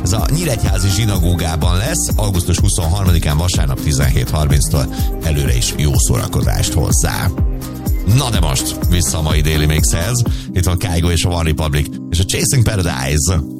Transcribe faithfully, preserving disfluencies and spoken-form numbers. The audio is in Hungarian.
Ez a Nyíregyházi zsinagógában lesz, augusztus huszonharmadikán vasárnap tizenhét harminctól. Előre is jó szórakozást hozzá. Na de most vissza a mai Daily Mixhez. Itt van Kygo és a One Republic és a Chasing Paradise.